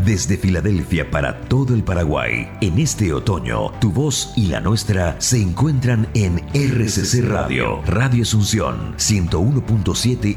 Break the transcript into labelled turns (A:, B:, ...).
A: Desde Filadelfia para todo el Paraguay, en este otoño, tu voz y la nuestra se encuentran en RCC Radio, Radio Asunción, 101.7